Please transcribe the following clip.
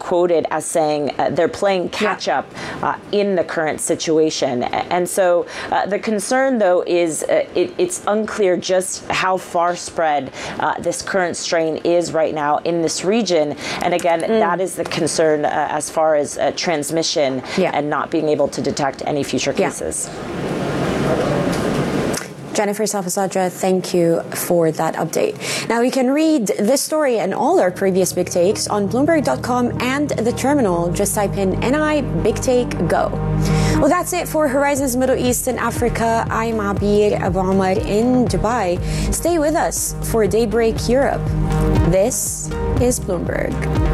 quoted as saying they're playing catch up in the current situation. And so the concern, though, is it's unclear just how far spread this current strain is right now in this region. And again, that is the concern as far as transmission and not being able to detect any future cases. Jennifer Salvasadra, thank you for that update. Now, you can read this story and all our previous Big Takes on Bloomberg.com and the terminal. Just type in NI Big Take Go. Well, that's it for Horizons Middle East and Africa. I'm Abir Abu Omar in Dubai. Stay with us for Daybreak Europe. This is Bloomberg.